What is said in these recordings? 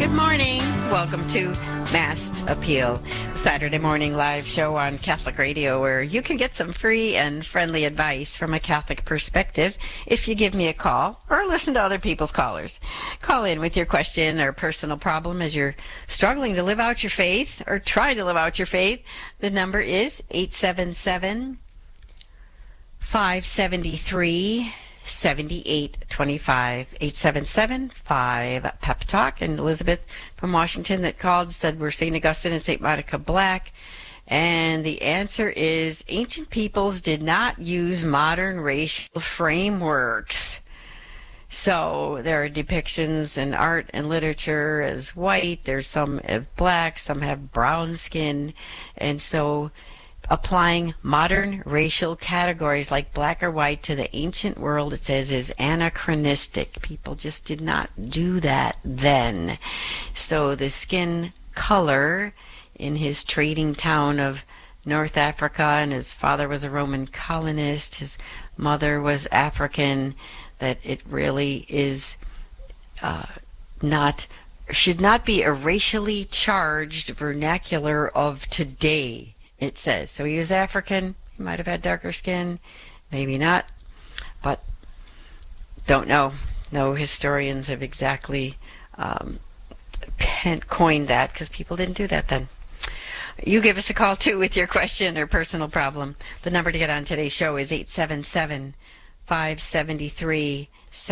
Good morning. Welcome to Masked Appeal, Saturday morning live show on Catholic Radio, where you can get some free and friendly advice from a Catholic perspective if you give me a call or listen to other people's callers. Call in with your question or personal problem as you're struggling to live out your faith or try to live out your faith. The number is 877 573 7825 877-5 Pep Talk. And Elizabeth from Washington that called said we're St. Augustine and St. Monica Black, and the answer is ancient peoples did not use modern racial frameworks. So there are depictions in art and literature as white, there's some of black, some have brown skin, and so applying modern racial categories like black or white to the ancient world, it says, is anachronistic. People just did not do that then. So the skin color in his trading town of North Africa, and his father was a Roman colonist, his mother was African, that it really is should not be a racially charged vernacular of today. It says. So he was African. He might have had darker skin. Maybe not. But don't know. No historians have exactly coined that because people didn't do that then. You give us a call, too, with your question or personal problem. The number to get on today's show is 877-573-7825.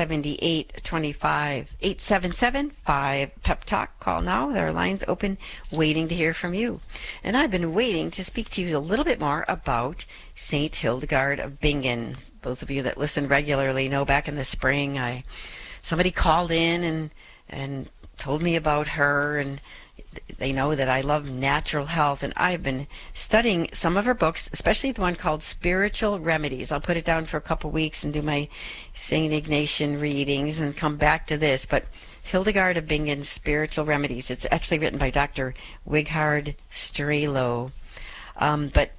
877-5 Pep Talk. Call now. There are lines open, waiting to hear from you. And I've been waiting to speak to you a little bit more about St. Hildegard of Bingen. Those of you that listen regularly know back in the spring, somebody called in and told me about her, and they know that I love natural health, and I've been studying some of her books, especially the one called Spiritual Remedies. I'll put it down for a couple weeks and do my St. Ignatian readings and come back to this. But Hildegard of Bingen's Spiritual Remedies, it's actually written by Dr. Wighard Strelo. But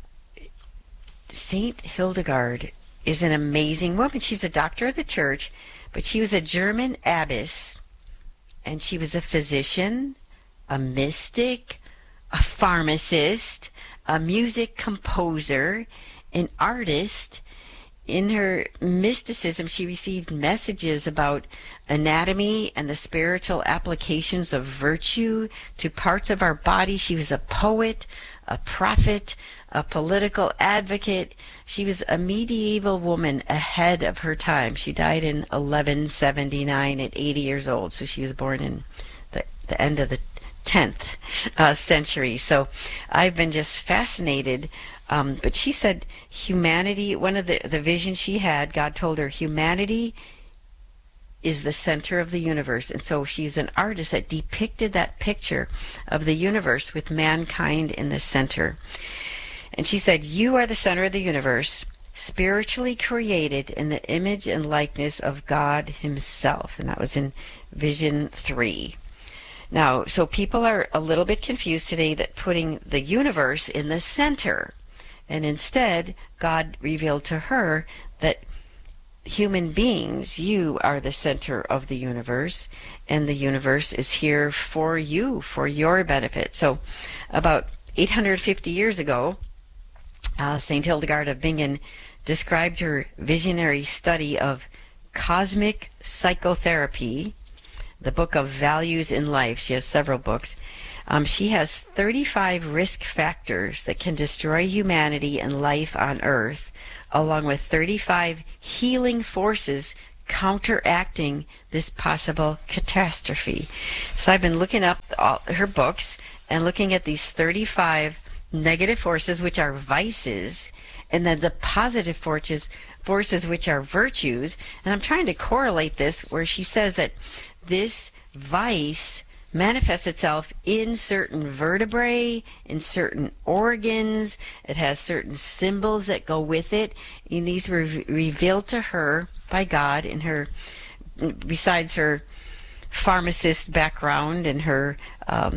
St. Hildegard is an amazing woman. She's a doctor of the church, but she was a German abbess, and she was a physician, a mystic, a pharmacist, a music composer, an artist. In her mysticism, she received messages about anatomy and the spiritual applications of virtue to parts of our body. She was a poet, a prophet, a political advocate. She was a medieval woman ahead of her time. She died in 1179 at 80 years old, so she was born in the end of the 10th century. So I've been just fascinated. But she said humanity, one of the visions she had, God told her humanity is the center of the universe. And so she's an artist that depicted that picture of the universe with mankind in the center. And she said, you are the center of the universe, spiritually created in the image and likeness of God himself. And that was in Vision 3. Now, so people are a little bit confused today that putting the universe in the center. And instead, God revealed to her that human beings, you are the center of the universe, and the universe is here for you, for your benefit. So about 850 years ago, St. Hildegard of Bingen described her visionary study of cosmic psychotherapy, the book of Values in Life. She has several books. She has 35 risk factors that can destroy humanity and life on Earth, along with 35 healing forces counteracting this possible catastrophe. So I've been looking up all her books and looking at these 35 negative forces, which are vices, and then the positive forces, which are virtues. And I'm trying to correlate this where she says that this vice manifests itself in certain vertebrae, in certain organs. It has certain symbols that go with it. And these were revealed to her by God in her, besides her pharmacist background and her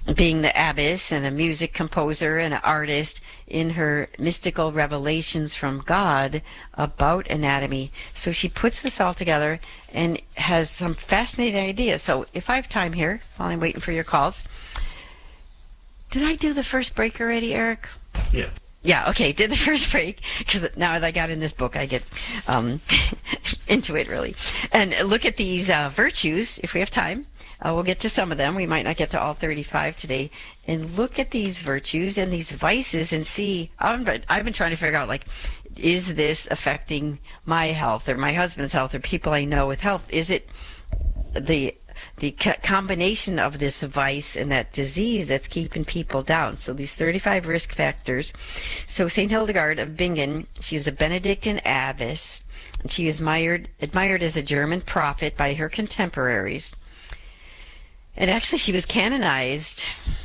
being the abbess and a music composer and an artist in her mystical revelations from God about anatomy. So she puts this all together and has some fascinating ideas. So if I have time here, while I'm waiting for your calls, did I do the first break already, Eric? Yeah. Yeah, okay, did the first break, because now that I got in this book, I get into it, really. And look at these virtues, if we have time. We'll get to some of them. We might not get to all 35 today. And look at these virtues and these vices and see, I've been trying to figure out, like, is this affecting my health or my husband's health or people I know with health? Is it the combination of this vice and that disease that's keeping people down? So these 35 risk factors. So St. Hildegard of Bingen, she's a Benedictine abbess, and she is admired as a German prophet by her contemporaries. And actually she was canonized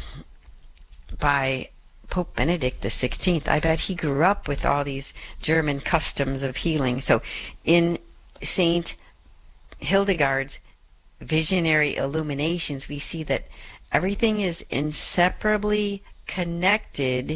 by Pope Benedict XVI. I bet he grew up with all these German customs of healing. So in St. Hildegard's visionary illuminations, we see that everything is inseparably connected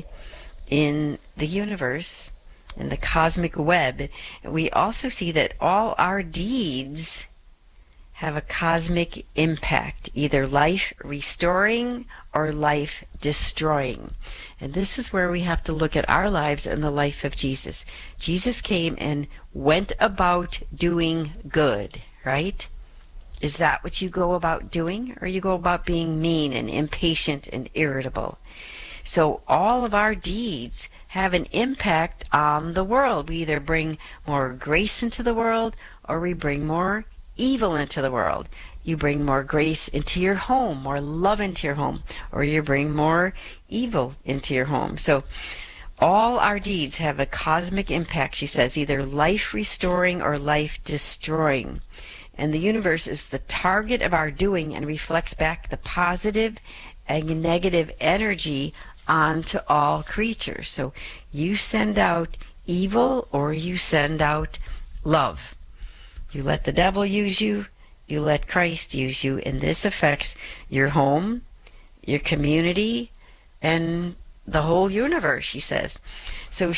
in the universe, in the cosmic web. We also see that all our deeds have a cosmic impact, either life restoring or life destroying. And this is where we have to look at our lives and the life of Jesus. Jesus came and went about doing good, right? Is that what you go about doing? Or you go about being mean and impatient and irritable? So all of our deeds have an impact on the world. We either bring more grace into the world or we bring more evil into the world. You bring more grace into your home, more love into your home, or you bring more evil into your home. So all our deeds have a cosmic impact, she says, either life restoring or life destroying. And the universe is the target of our doing and reflects back the positive and negative energy onto all creatures. So you send out evil or you send out love. You let the devil use you, you let Christ use you, and this affects your home, your community, and the whole universe, she says. So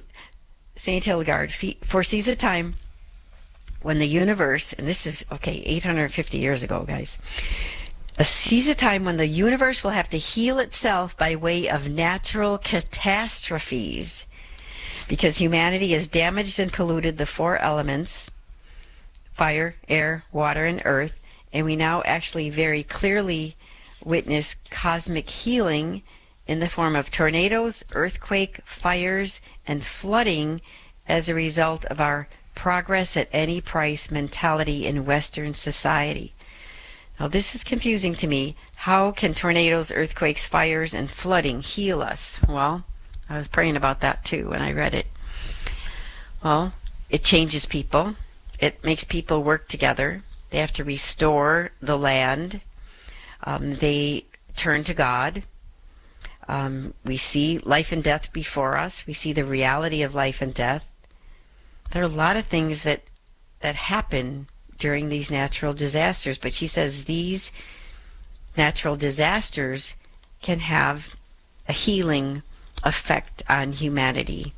St. Hildegard, foresees a time when the universe, and this is, 850 years ago, guys, sees a time when the universe will have to heal itself by way of natural catastrophes, because humanity has damaged and polluted the four elements, fire, air, water, and earth, and we now actually very clearly witness cosmic healing in the form of tornadoes, earthquake, fires, and flooding as a result of our progress at any price mentality in Western society. Now this is confusing to me. How can tornadoes, earthquakes, fires, and flooding heal us? Well, I was praying about that too when I read it. Well, it changes people. It makes people work together. They have to restore the land. They turn to God. We see life and death before us. We see the reality of life and death. There are a lot of things that happen during these natural disasters, but she says these natural disasters can have a healing effect on humanity.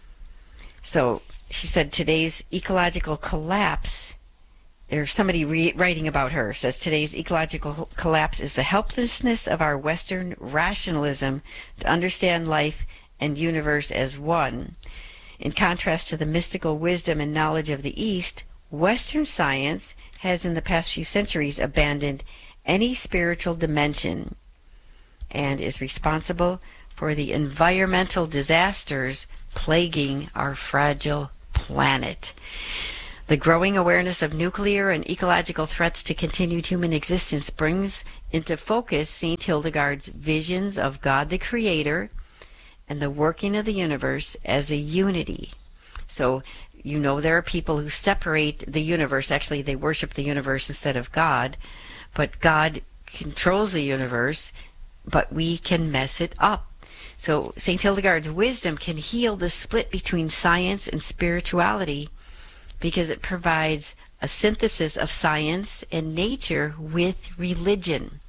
So she said today's ecological collapse, or somebody writing about her says today's ecological collapse is the helplessness of our Western rationalism to understand life and universe as one. In contrast to the mystical wisdom and knowledge of the East, Western science has in the past few centuries abandoned any spiritual dimension and is responsible for the environmental disasters plaguing our fragile planet. The growing awareness of nuclear and ecological threats to continued human existence brings into focus St. Hildegard's visions of God the Creator and the working of the universe as a unity. So, you know, there are people who separate the universe. Actually, they worship the universe instead of God. But God controls the universe, but we can mess it up. So St. Hildegard's wisdom can heal the split between science and spirituality because it provides a synthesis of science and nature with religion.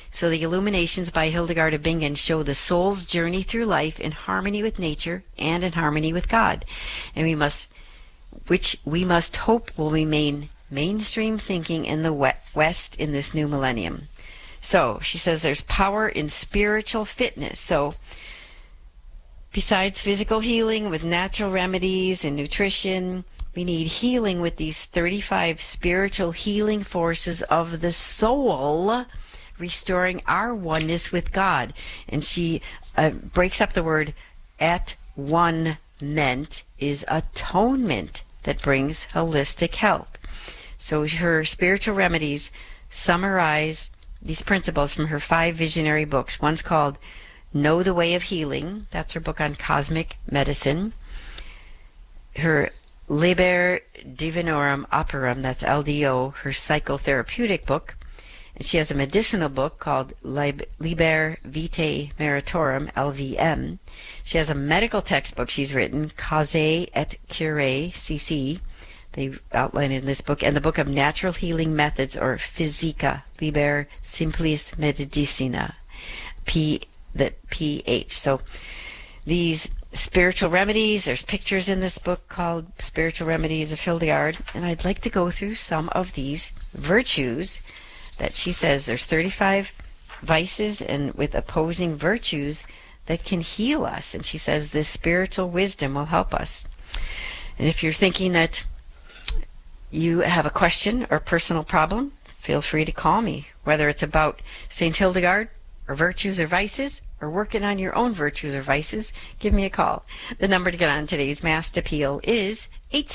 So the Illuminations by Hildegard of Bingen show the soul's journey through life in harmony with nature and in harmony with God. And which we must hope will remain mainstream thinking in the West in this new millennium. So she says there's power in spiritual fitness. So besides physical healing with natural remedies and nutrition, we need healing with these 35 spiritual healing forces of the soul, restoring our oneness with God. And she breaks up the word at one meant is atonement that brings holistic health. So her spiritual remedies summarize these principles from her 5 visionary books. One's called Know the Way of Healing. That's her book on cosmic medicine. Her Liber Divinorum Operum, that's LDO, her psychotherapeutic book. And she has a medicinal book called Liber Vitae Meritorum, LVM. She has a medical textbook she's written, Causae et Curae, CC. They outline it in this book, and the book of Natural Healing Methods, or Physica, Liber Simplis Medicina, the PH. So these spiritual remedies, there's pictures in this book called Spiritual Remedies of Hildegard, and I'd like to go through some of these virtues that she says there's 35 vices and with opposing virtues that can heal us. And she says this spiritual wisdom will help us. And if you're thinking that you have a question or personal problem, feel free to call me, whether it's about St. Hildegard or virtues or vices, or working on your own virtues or vices. Give me a call. The number to get on today's Mass Appeal is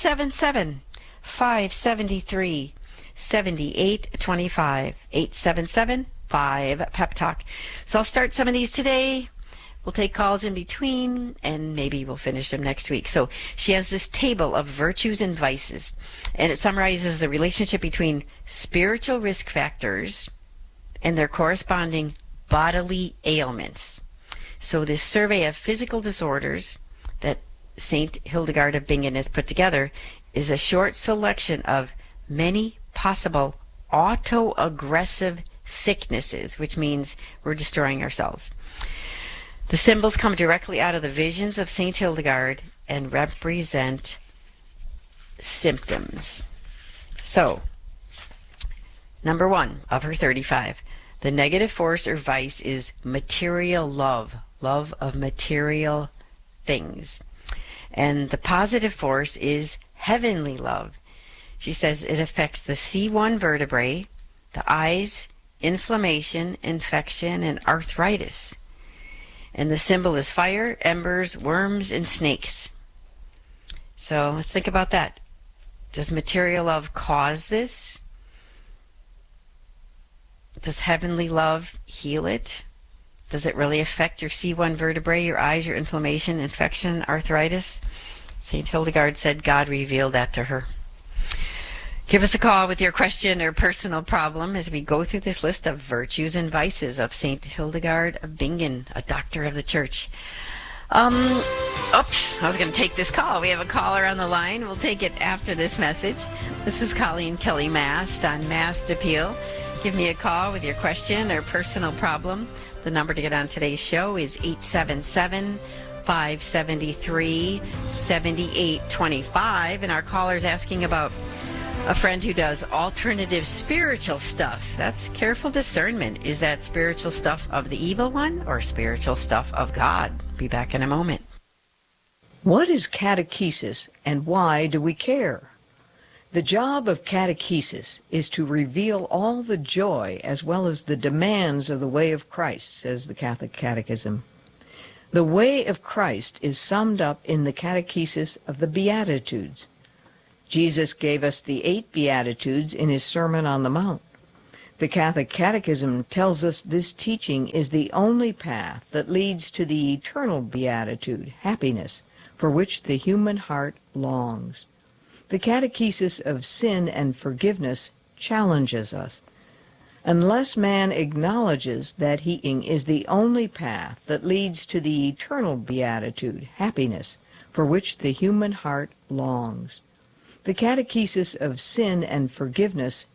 877-573-7825, 877-5-PEP-TALK. So I'll start some of these today. We'll take calls in between, and maybe we'll finish them next week. So she has this table of virtues and vices, and it summarizes the relationship between spiritual risk factors and their corresponding bodily ailments. So this survey of physical disorders that St. Hildegard of Bingen has put together is a short selection of many possible autoaggressive sicknesses, which means we're destroying ourselves. The symbols come directly out of the visions of St. Hildegard and represent symptoms. So, number 1 of her 35. The negative force or vice is material love, love of material things. And the positive force is heavenly love. She says it affects the C1 vertebrae, the eyes, inflammation, infection, and arthritis. And the symbol is fire, embers, worms, and snakes. So let's think about that. Does material love cause this? Does heavenly love heal it? Does it really affect your C1 vertebrae, your eyes, your inflammation, infection, arthritis? St. Hildegard said God revealed that to her. Give us a call with your question or personal problem as we go through this list of virtues and vices of St. Hildegard of Bingen, a doctor of the church. Oops, I was going to take this call. We have a caller on the line. We'll take it after this message. This is Colleen Kelly Mast on Mast Appeal. Give me a call with your question or personal problem. The number to get on today's show is 877-573-7825. And our caller's asking about a friend who does alternative spiritual stuff. That's careful discernment. Is that spiritual stuff of the evil one or spiritual stuff of God? Be back in a moment. What is catechesis and why do we care? The job of catechesis is to reveal all the joy as well as the demands of the way of Christ, says the Catholic Catechism. The way of Christ is summed up in the catechesis of the Beatitudes. Jesus gave us the 8 Beatitudes in his Sermon on the Mount. The Catholic Catechism tells us this teaching is the only path that leads to the eternal beatitude, happiness, for which the human heart longs. The catechesis of sin and forgiveness challenges us. Unless man acknowledges that healing is the only path that leads to the eternal beatitude, happiness, for which the human heart longs. The catechesis of sin and forgiveness